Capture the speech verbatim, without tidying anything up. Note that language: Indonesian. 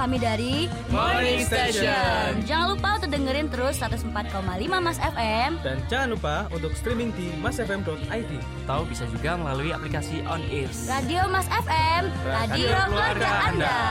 kami dari Morning Station. Jangan lupa untuk dengerin terus seratus empat koma lima Mas F M. Dan jangan lupa untuk streaming di masfm dot i d. Atau bisa juga melalui aplikasi On Air. Radio Mas F M, radio, radio keluarga Anda.